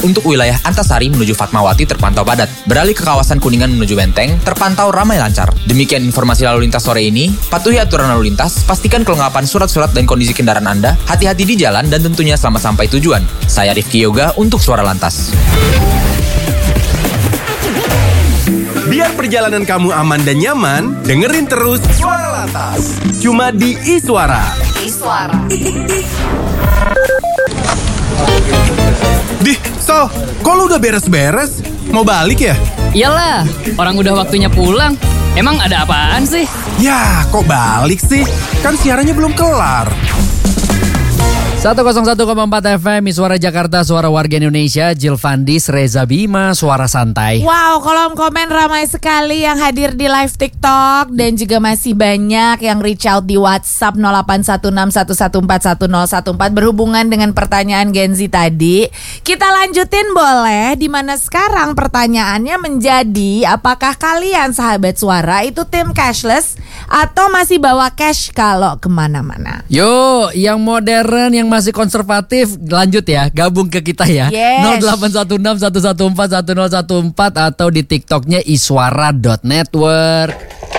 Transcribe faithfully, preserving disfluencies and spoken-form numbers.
Untuk wilayah Antasari menuju Fatmawati terpantau padat. Beralih ke kawasan Kuningan menuju Menteng, terpantau ramai lancar. Demikian informasi lalu lintas sore ini. Patuhi aturan lalu lintas, pastikan kelengkapan surat-surat dan kondisi kendaraan Anda, hati-hati di jalan, dan tentunya selamat sampai tujuan. Saya Rifki Yoga untuk Suara Lantas. Biar perjalanan kamu aman dan nyaman, dengerin terus Suara Lantas. Cuma di Iswara. Iswara. Dih, Sol, kok lu udah beres-beres? Mau balik ya? Iyalah, orang udah waktunya pulang. Emang ada apaan sih? Ya, kok balik sih? Kan siarannya belum kelar. seratus satu koma empat F M, Suara Jakarta, suara warga Indonesia. Jill Fandis, Reza Bima, Suara Santai. Wow, kolom komen ramai sekali yang hadir di live TikTok. Dan juga masih banyak yang reach out di WhatsApp nol delapan satu enam satu satu empat satu nol satu empat berhubungan dengan pertanyaan Gen Z tadi. Kita lanjutin boleh? Dimana sekarang pertanyaannya menjadi, apakah kalian sahabat Suara itu tim cashless atau masih bawa cash kalau kemana-mana? Yo, yang modern, yang masih konservatif, lanjut ya, gabung ke kita ya. Yes. nol delapan satu enam satu satu empat satu nol satu empat atau di TikToknya iswara dot network.